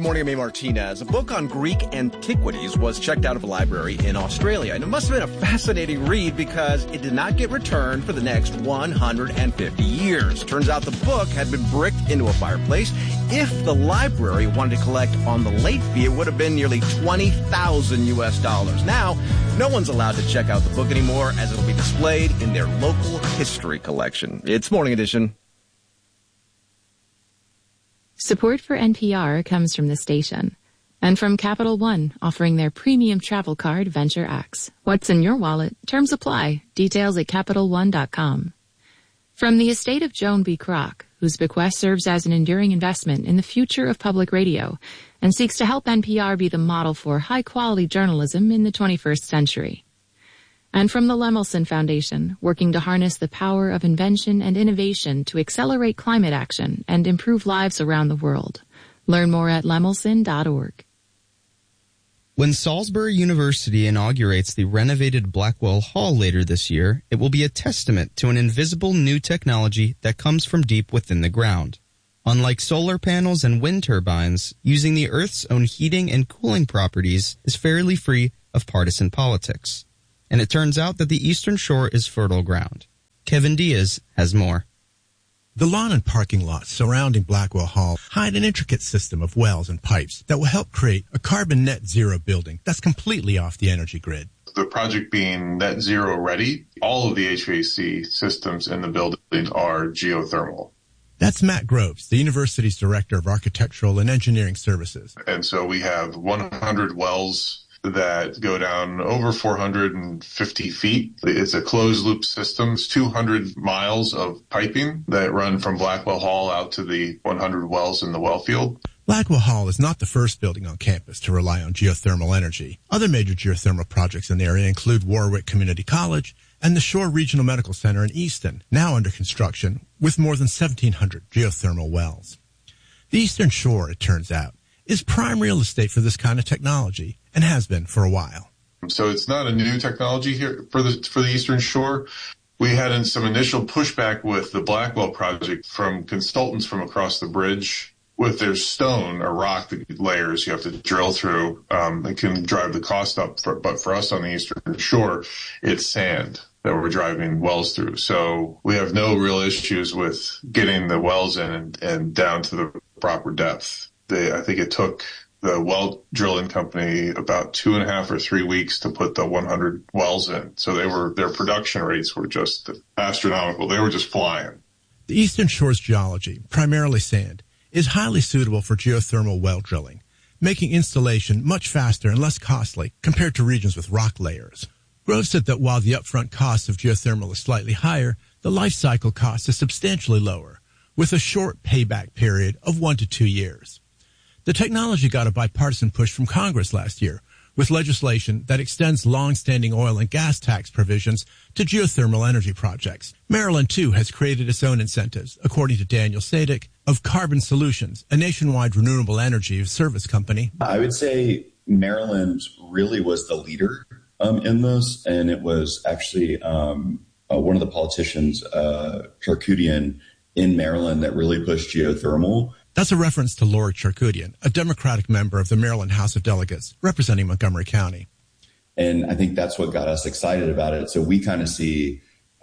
Morning, I'm A. Martinez. A book on Greek antiquities was checked out of a library in Australia, and it must have been a fascinating read because it did not get returned for the next 150 years. Turns out the book had been bricked into a fireplace. If the library wanted to collect on the late fee, it would have been nearly $20,000 US. Now, no one's allowed to check out the book anymore as it'll be displayed in their local history collection. It's Morning Edition. Support for NPR comes from the station and from Capital One, offering their premium travel card, Venture X. What's in your wallet? Terms apply. Details at CapitalOne.com. From the estate of Joan B. Kroc, whose bequest serves as an enduring investment in the future of public radio and seeks to help NPR be the model for high-quality journalism in the 21st century. And from the Lemelson Foundation, working to harness the power of invention and innovation to accelerate climate action and improve lives around the world. Learn more at lemelson.org. When Salisbury University inaugurates the renovated Blackwell Hall later this year, it will be a testament to an invisible new technology that comes from deep within the ground. Unlike solar panels and wind turbines, using the Earth's own heating and cooling properties is fairly free of partisan politics. And it turns out that the Eastern Shore is fertile ground. Kevin Diaz has more. The lawn and parking lots surrounding Blackwell Hall hide an intricate system of wells and pipes that will help create a carbon net zero building that's completely off the energy grid. The project being net zero ready, all of the HVAC systems in the building are geothermal. That's Matt Groves, the university's Director of Architectural and Engineering Services. And so we have 100 wells that go down over 450 feet. It's a closed-loop system. It's 200 miles of piping that run from Blackwell Hall out to the 100 wells in the well field. Blackwell Hall is not the first building on campus to rely on geothermal energy. Other major geothermal projects in the area include Warwick Community College and the Shore Regional Medical Center in Easton, now under construction, with more than 1,700 geothermal wells. The Eastern Shore, it turns out, is prime real estate for this kind of technology, and has been for a while. So it's not a new technology here for the Eastern Shore. We had some initial pushback with the Blackwell project from consultants from across the bridge with their stone or rock layers you have to drill through. It can drive the cost up, but for us on the Eastern Shore, it's sand that we're driving wells through. So we have no real issues with getting the wells in and down to the proper depth. I think it took the well drilling company about 2.5 or 3 weeks to put the 100 wells in. So their production rates were just astronomical. They were just flying. The Eastern Shore's geology, primarily sand, is highly suitable for geothermal well drilling, making installation much faster and less costly compared to regions with rock layers. Groves said that while the upfront cost of geothermal is slightly higher, the life cycle cost is substantially lower, with a short payback period of 1 to 2 years. The technology got a bipartisan push from Congress last year, with legislation that extends long-standing oil and gas tax provisions to geothermal energy projects. Maryland, too, has created its own incentives, according to Daniel Sadik of Carbon Solutions, a nationwide renewable energy service company. I would say Maryland really was the leader in this, and it was actually one of the politicians, Charkoudian, in Maryland that really pushed geothermal. That's a reference to Lori Charkoudian, a Democratic member of the Maryland House of Delegates representing Montgomery County. And I think that's what got us excited about it. So we kind of see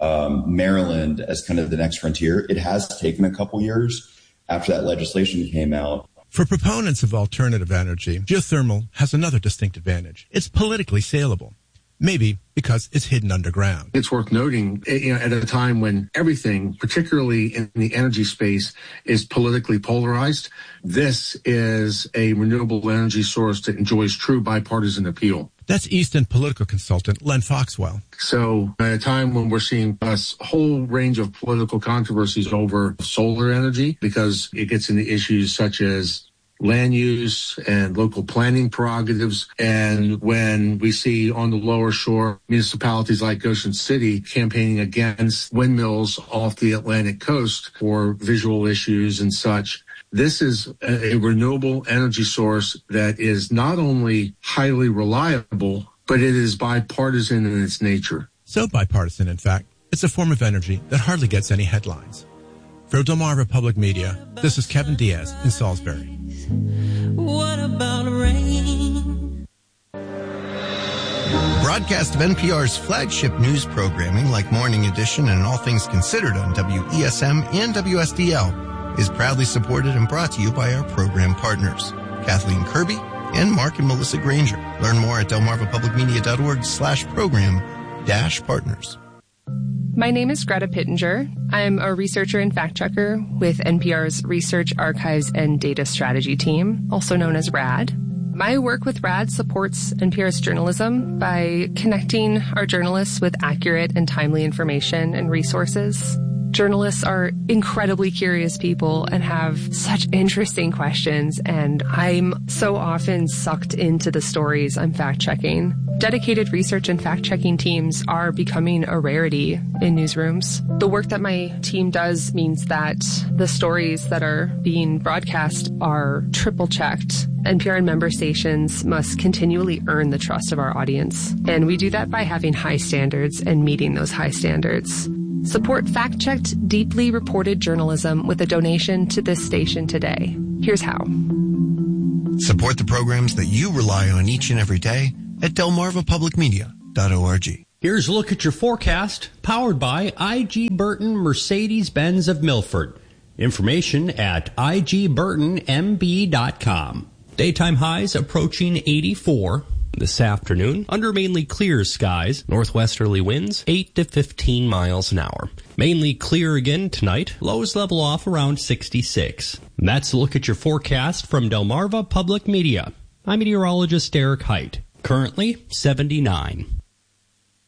Maryland as kind of the next frontier. It has taken a couple years after that legislation came out. For proponents of alternative energy, geothermal has another distinct advantage. It's politically saleable. Maybe because it's hidden underground. It's worth noting, at a time when everything, particularly in the energy space, is politically polarized, this is a renewable energy source that enjoys true bipartisan appeal. That's Easton political consultant Len Foxwell. So at a time when we're seeing a whole range of political controversies over solar energy, because it gets into issues such as land use and local planning prerogatives. And when we see on the lower shore municipalities like Goshen City campaigning against windmills off the Atlantic coast for visual issues and such, this is a renewable energy source that is not only highly reliable, but it is bipartisan in its nature. So bipartisan, in fact, it's a form of energy that hardly gets any headlines. For Delmarva Public Media, this is Kevin Diaz in Salisbury. What about rain. Broadcast of NPR's flagship news programming like Morning Edition and All Things Considered on WESM and WSDL is proudly supported and brought to you by our program partners, Kathleen Kirby and Mark and Melissa Granger. Learn more at delmarvapublicmedia.org/program-partners. My name is Greta Pittenger. I'm a researcher and fact-checker with NPR's Research, Archives, and Data Strategy team, also known as RAD. My work with RAD supports NPR's journalism by connecting our journalists with accurate and timely information and resources. Journalists are incredibly curious people and have such interesting questions, and I'm so often sucked into the stories I'm fact-checking. Dedicated research and fact-checking teams are becoming a rarity in newsrooms. The work that my team does means that the stories that are being broadcast are triple-checked. NPR and member stations must continually earn the trust of our audience, and we do that by having high standards and meeting those high standards. Support fact-checked, deeply reported journalism with a donation to this station today. Here's how. Support the programs that you rely on each and every day at delmarvapublicmedia.org. Here's a look at your forecast, powered by I.G. Burton Mercedes-Benz of Milford. Information at igburtonmb.com. Daytime highs approaching 84. This afternoon, under mainly clear skies, northwesterly winds 8 to 15 miles an hour. Mainly clear again tonight, lows level off around 66. And that's a look at your forecast from Delmarva Public Media. I'm meteorologist Eric Height. Currently 79.